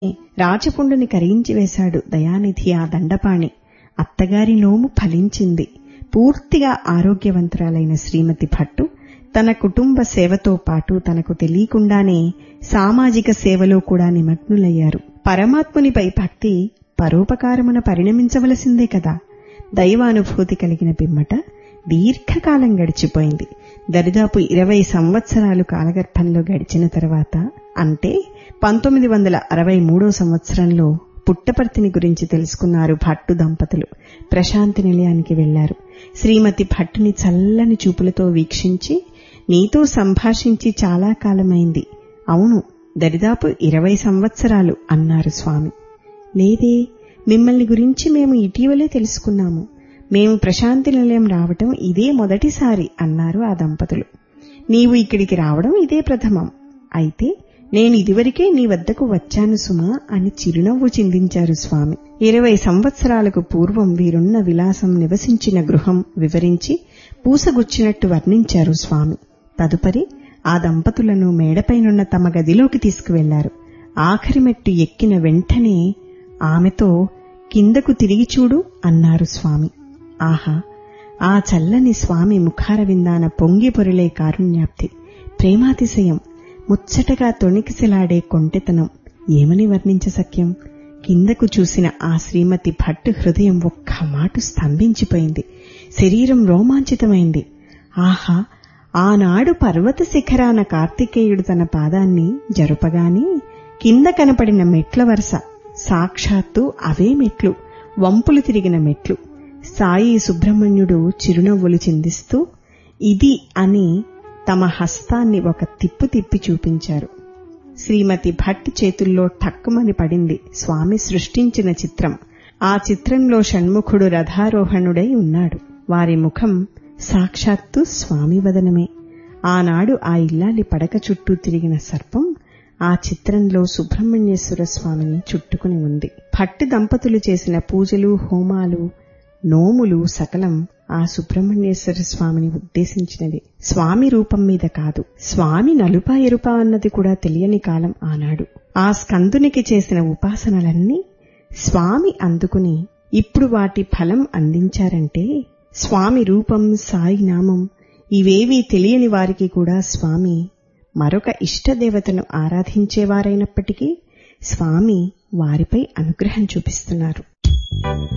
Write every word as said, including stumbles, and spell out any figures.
రాచపుండుని కరిగించి వేశాడు దయానిధి ఆ దండపాణి. అత్తగారి నోము ఫలించింది. పూర్తిగా ఆరోగ్యవంతురాలైన శ్రీమతి భట్టు తన కుటుంబ సేవతో పాటు తనకు తెలియకుండానే సామాజిక సేవలో కూడా నిమగ్నులయ్యారు. పరమాత్మునిపై భక్తి పరోపకారమున పరిణమించవలసిందే కదా. దైవానుభూతి కలిగిన పిమ్మట దీర్ఘకాలం గడిచిపోయింది. దరిదాపు ఇరవై సంవత్సరాలు కాలగర్భంలో గడిచిన తర్వాత, అంటే పంతొమ్మిది వందల అరవై మూడో సంవత్సరంలో పుట్టపర్తిని గురించి తెలుసుకున్నారు భట్టు దంపతులు. ప్రశాంతి నిలయానికి వెళ్లారు. శ్రీమతి భట్టుని చల్లని చూపులతో వీక్షించి, నీతో సంభాషించి చాలా కాలమైంది. అవును, దరిదాపు ఇరవై సంవత్సరాలు అన్నారు స్వామి. లేదే, మిమ్మల్ని గురించి మేము ఇటీవలే తెలుసుకున్నాము. మేము ప్రశాంతి నిలయం రావటం ఇదే మొదటిసారి అన్నారు ఆ దంపతులు. నీవు ఇక్కడికి రావడం ఇదే ప్రథమం. అయితే నేను ఇదివరకే నీ వద్దకు వచ్చాను సుమా అని చిరునవ్వు చిందించారు స్వామి. ఇరవై సంవత్సరాలకు పూర్వం వీరున్న విలాసం నివసించిన గృహం వివరించి పూసగుచ్చినట్టు వర్ణించారు స్వామి. తదుపరి ఆ దంపతులను మేడపైనున్న తమ గదిలోకి తీసుకువెళ్లారు. ఆఖరి మెట్టు ఎక్కిన వెంటనే ఆమెతో కిందకు తిరిగి చూడు అన్నారు స్వామి. ఆహా, ఆ చల్లని స్వామి ముఖారవిందాన పొంగి పొరిలే కారుణ్యాప్తి, ప్రేమాతిశయం, ముచ్చటగా తొణికిసలాడే కొంటెతనం ఏమని వర్ణించసక్యం. కిందకు చూసిన ఆ శ్రీమతి భట్టు హృదయం ఒక్క మాటు స్తంభించిపోయింది. శరీరం రోమాంచితమైంది. ఆహా, ఆనాడు పర్వత శిఖరాన కార్తికేయుడు తన పాదాన్ని జరుపగాని కింద కనపడిన మెట్ల వరుస సాక్షాత్తు అవే మెట్లు, వంపులు తిరిగిన మెట్లు. సాయి సుబ్రహ్మణ్యుడు చిరునవ్వులు చిందిస్తూ ఇది అని తమ హస్తాన్ని ఒక తిప్పు తిప్పి చూపించారు. శ్రీమతి భట్ చేతుల్లో ఠక్కుమని పడింది స్వామి సృష్టించిన చిత్రం. ఆ చిత్రంలో షణ్ముఖుడు రథారోహణుడై ఉన్నాడు. వారి ముఖం సాక్షాత్తు స్వామి వదనమే. ఆనాడు ఆ ఇల్లాలి పడక చుట్టూ తిరిగిన సర్పం ఆ చిత్రంలో సుబ్రహ్మణ్యేశ్వర స్వామిని చుట్టుకుని ఉంది. భట్టి దంపతులు చేసిన పూజలు, హోమాలు, నోములు సకలం ఆ సుబ్రహ్మణ్యేశ్వర స్వామిని ఉద్దేశించినది. స్వామి రూపం మీద కాదు. స్వామి నలుపా ఎరుపా అన్నది కూడా తెలియని కాలం ఆనాడు. ఆ స్కందునికి చేసిన ఉపాసనలన్నీ స్వామి అందుకుని ఇప్పుడు వాటి ఫలం అందించారంటే స్వామి రూపం, సాయి నామం ఇవేవీ తెలియని వారికి కూడా స్వామి మరొక ఇష్టదేవతను ఆరాధించేవారైనప్పటికీ స్వామి వారిపై అనుగ్రహం చూపిస్తున్నారు.